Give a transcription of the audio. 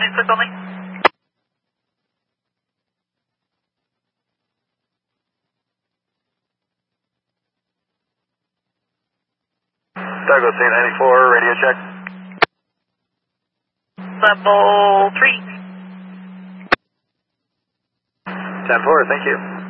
Nucleus only. Douglas 894, radio check. Level 3. 10-4, thank you.